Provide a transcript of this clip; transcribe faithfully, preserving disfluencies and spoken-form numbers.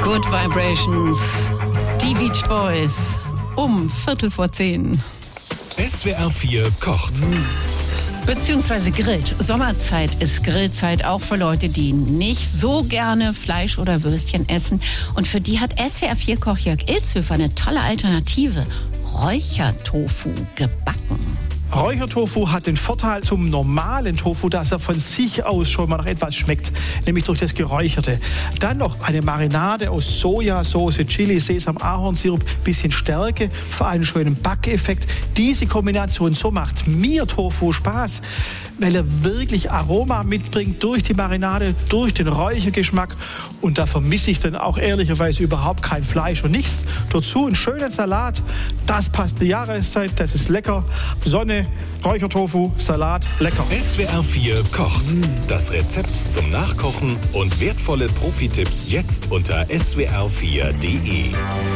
Good Vibrations, die Beach Boys, um Viertel vor zehn. S W R vier kocht. Beziehungsweise grillt. Sommerzeit ist Grillzeit auch für Leute, die nicht so gerne Fleisch oder Würstchen essen. Und für die hat S W R vier Koch Jörg Ilshöfer eine tolle Alternative. Räuchertofu gebacken. Räuchertofu hat den Vorteil zum normalen Tofu, dass er von sich aus schon mal nach etwas schmeckt, nämlich durch das Geräucherte. Dann noch eine Marinade aus Sojasauce, Chili, Sesam, Ahornsirup, bisschen Stärke, vor allem schönen Backeffekt. Diese Kombination, so macht mir Tofu Spaß, weil er wirklich Aroma mitbringt durch die Marinade, durch den Räuchergeschmack. Und da vermisse ich dann auch ehrlicherweise überhaupt kein Fleisch und nichts. Dazu einen schönen Salat, das passt die Jahreszeit, das ist lecker. Sonne, Räuchertofu, Salat, lecker. S W R vier kocht. Das Rezept zum Nachkochen und wertvolle Profi-Tipps jetzt unter S W R vier punkt de.